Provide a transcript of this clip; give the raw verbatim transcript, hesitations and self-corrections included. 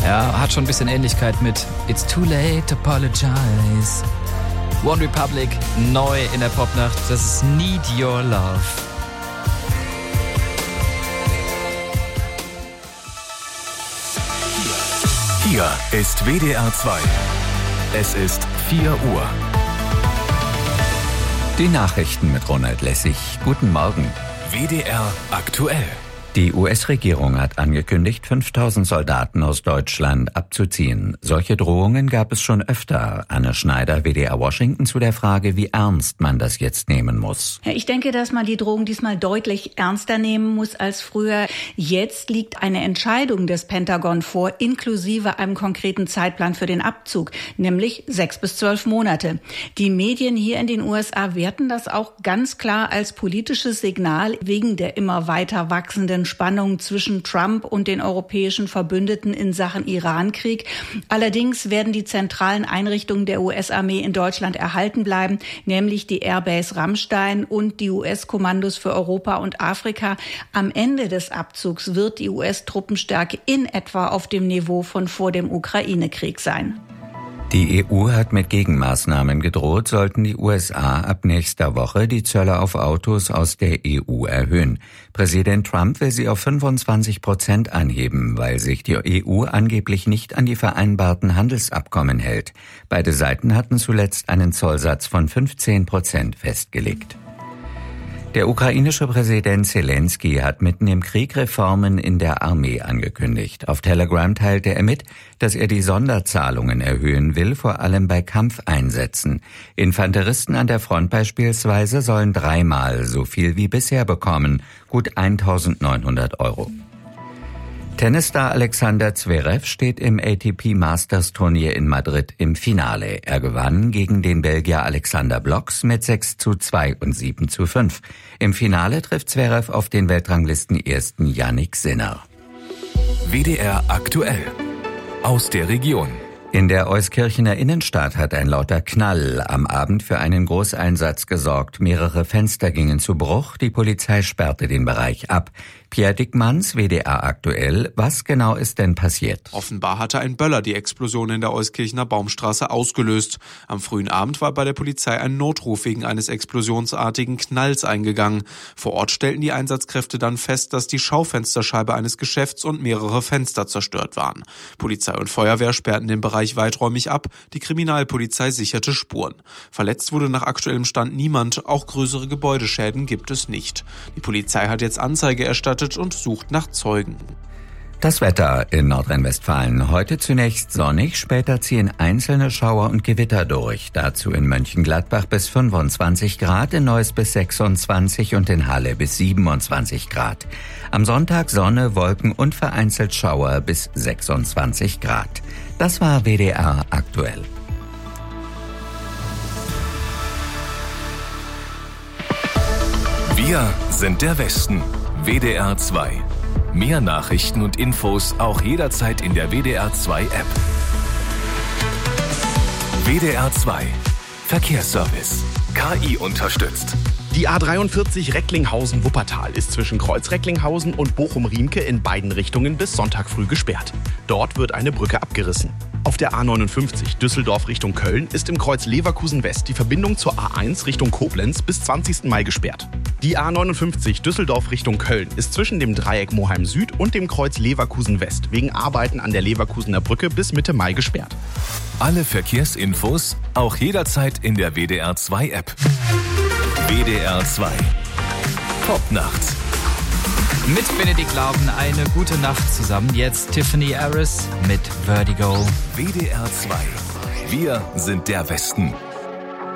Ja, hat schon ein bisschen Ähnlichkeit mit It's Too Late to Apologize. One Republic, neu in der Popnacht, das ist Need Your Love. Hier ist W D R zwei. Es ist vier Uhr. Die Nachrichten mit Ronald Lessig. Guten Morgen. W D R aktuell. Die U S-Regierung hat angekündigt, fünftausend Soldaten aus Deutschland abzuziehen. Solche Drohungen gab es schon öfter. Anne Schneider, W D R Washington, zu der Frage, wie ernst man das jetzt nehmen muss. Ja, ich denke, dass man die Drohung diesmal deutlich ernster nehmen muss als früher. Jetzt liegt eine Entscheidung des Pentagon vor, inklusive einem konkreten Zeitplan für den Abzug, nämlich sechs bis zwölf Monate. Die Medien hier in den U S A werten das auch ganz klar als politisches Signal wegen der immer weiter wachsenden Spannungen zwischen Trump und den europäischen Verbündeten in Sachen Irankrieg. Allerdings werden die zentralen Einrichtungen der U S-Armee in Deutschland erhalten bleiben, nämlich die Airbase Ramstein und die U S-Kommandos für Europa und Afrika. Am Ende des Abzugs wird die U S-Truppenstärke in etwa auf dem Niveau von vor dem Ukraine-Krieg sein. Die E U hat mit Gegenmaßnahmen gedroht, sollten die U S A ab nächster Woche die Zölle auf Autos aus der E U erhöhen. Präsident Trump will sie auf fünfundzwanzig Prozent anheben, weil sich die E U angeblich nicht an die vereinbarten Handelsabkommen hält. Beide Seiten hatten zuletzt einen Zollsatz von fünfzehn Prozent festgelegt. Der ukrainische Präsident Zelensky hat mitten im Krieg Reformen in der Armee angekündigt. Auf Telegram teilte er mit, dass er die Sonderzahlungen erhöhen will, vor allem bei Kampfeinsätzen. Infanteristen an der Front beispielsweise sollen dreimal so viel wie bisher bekommen, gut eintausendneunhundert Euro. Tennisstar Alexander Zverev steht im A T P Masters Turnier in Madrid im Finale. Er gewann gegen den Belgier Alexander Blocks mit sechs zu zwei und sieben zu fünf. Im Finale trifft Zverev auf den Weltranglistenersten Jannik Sinner. W D R aktuell. Aus der Region. In der Euskirchener Innenstadt hat ein lauter Knall am Abend für einen Großeinsatz gesorgt. Mehrere Fenster gingen zu Bruch, die Polizei sperrte den Bereich ab. Pierre Dickmanns, W D R aktuell. Was genau ist denn passiert? Offenbar hatte ein Böller die Explosion in der Euskirchener Baumstraße ausgelöst. Am frühen Abend war bei der Polizei ein Notruf wegen eines explosionsartigen Knalls eingegangen. Vor Ort stellten die Einsatzkräfte dann fest, dass die Schaufensterscheibe eines Geschäfts und mehrere Fenster zerstört waren. Polizei und Feuerwehr sperrten den Bereich weiträumig ab. Die Kriminalpolizei sicherte Spuren. Verletzt wurde nach aktuellem Stand niemand. Auch größere Gebäudeschäden gibt es nicht. Die Polizei hat jetzt Anzeige erstattet und sucht nach Zeugen. Das Wetter in Nordrhein-Westfalen. Heute zunächst sonnig, später ziehen einzelne Schauer und Gewitter durch. Dazu in Mönchengladbach bis fünfundzwanzig Grad, in Neuss bis sechsundzwanzig und in Halle bis siebenundzwanzig Grad. Am Sonntag Sonne, Wolken und vereinzelt Schauer bis sechsundzwanzig Grad. Das war W D R aktuell. Wir sind der Westen. W D R zwei. Mehr Nachrichten und Infos auch jederzeit in der W D R zwei App. W D R zwei. Verkehrsservice. K I unterstützt. Die A dreiundvierzig Recklinghausen-Wuppertal ist zwischen Kreuz Recklinghausen und Bochum-Riemke in beiden Richtungen bis Sonntag früh gesperrt. Dort wird eine Brücke abgerissen. Auf der A neunundfünfzig Düsseldorf Richtung Köln ist im Kreuz Leverkusen West die Verbindung zur A eins Richtung Koblenz bis zwanzigsten Mai gesperrt. Die A neunundfünfzig Düsseldorf Richtung Köln ist zwischen dem Dreieck Moheim Süd und dem Kreuz Leverkusen West wegen Arbeiten an der Leverkusener Brücke bis Mitte Mai gesperrt. Alle Verkehrsinfos auch jederzeit in der W D R zwei App. W D R zwei. Popnacht. Mit Benedikt Lauben eine gute Nacht zusammen. Jetzt Tiffany Harris mit Vertigo. W D R zwei. Wir sind der Westen.